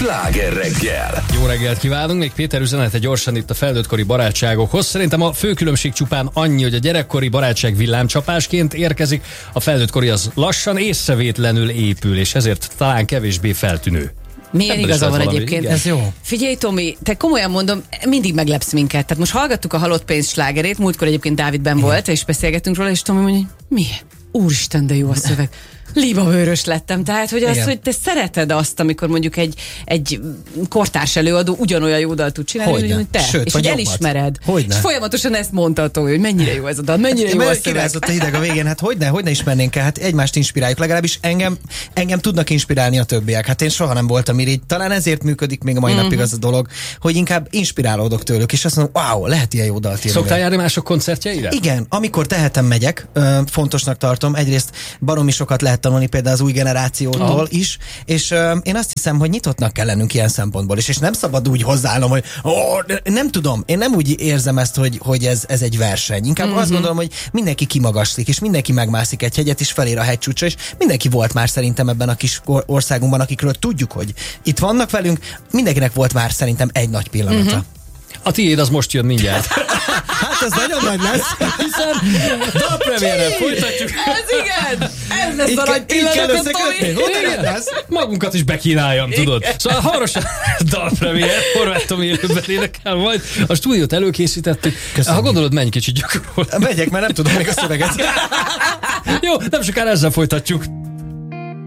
Sláger reggel. Jó reggelt kívánunk, még Péter üzenete gyorsan itt a felnőttkori barátságokhoz. Szerintem a fő különbség csupán annyi, hogy a gyerekkori barátság villámcsapásként érkezik, a felnőttkori az lassan észrevétlenül épül, és ezért talán kevésbé feltűnő. Milyen igaza van egyébként? Igen. Ez jó. Figyelj, Tomi, te komolyan mondom, mindig meglepsz minket. Tehát most hallgattuk a Halott pénz slágerét, múltkor egyébként Dávidben volt, és beszélgettünk róla, és Tomi mondja, mi? Úristen, de jó a szöveg. Libavőrös lettem, tehát hogy az, hogy te szereted azt, amikor mondjuk egy kortárs előadó ugyanolyan jó dalt tud csinálni, hogy te, sőt, és hogy elismered. Hogyne. És folyamatosan ezt mondható, hogy mennyire jó ez a dal, mennyire jó a szöveg. Kirázott a hideg a végén, hát hogyne ismernénk el, hát egymást inspiráljuk, legalábbis engem tudnak inspirálni a többiek. Hát én soha nem voltam irigy, talán ezért működik még a mai napig az a dolog, hogy inkább inspirálódok tőlük, és azt mondom, wow, lehet ilyen jó dalt írni. Szoktál járni mások koncertjeire? Igen, amikor tehetem, megyek, fontosnak tartom. Egyrészt baromi sokat lehet tanulni például az új generációtól is, és én azt hiszem, hogy nyitottnak kell lennünk ilyen szempontból is, és nem szabad úgy hozzáállnom, hogy nem tudom, én nem úgy érzem ezt, hogy ez egy verseny. Inkább azt gondolom, hogy mindenki kimagaslik, és mindenki megmászik egy hegyet, és felér a hegycsúcsra, és mindenki volt már szerintem ebben a kis országunkban, akikről tudjuk, hogy itt vannak velünk, mindenkinek volt már szerintem egy nagy pillanata. A tiéd az most jön mindjárt. Hát ez nagyon nagy lesz. Hiszen dalpremiérrel folytatjuk. Ez igen! Ez lesz a nagy pillanat, Tomi! Magunkat is bekínáljam, tudod. Szóval hamarosan dalpremiér, Horváth Tomi élőben énekel majd. A stúdiót előkészítettük. Köszönjük. Ha gondolod, menj kicsit gyakorolni. Megyek, mert nem tudom még a szöveget. Jó, nem sokára ezzel folytatjuk.